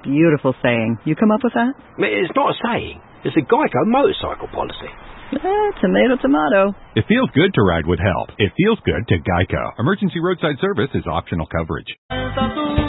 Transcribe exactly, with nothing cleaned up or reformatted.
beautiful saying. You come up with that? It's not a saying. It's a Geico motorcycle policy. Eh, tomato, tomato. It feels good to ride with help. It feels good to Geico. Emergency roadside service is optional coverage.